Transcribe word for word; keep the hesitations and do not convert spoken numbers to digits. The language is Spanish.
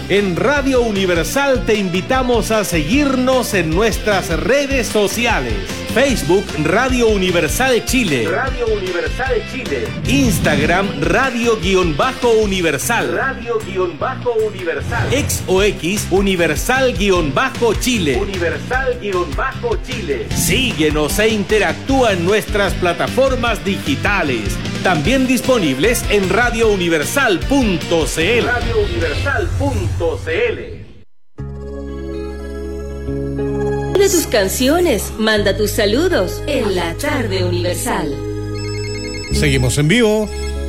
En Radio Universal te invitamos a seguirnos en nuestras redes sociales. Facebook Radio Universal Chile. Radio Universal Chile. Instagram Radio-Universal. Radio-Universal. Ex o X Universal-Chile. Universal-Chile. Síguenos e interactúa en nuestras plataformas digitales. También disponibles en radio universal punto c l. radio universal punto c l. De tus canciones, manda tus saludos en la tarde universal. Seguimos en vivo.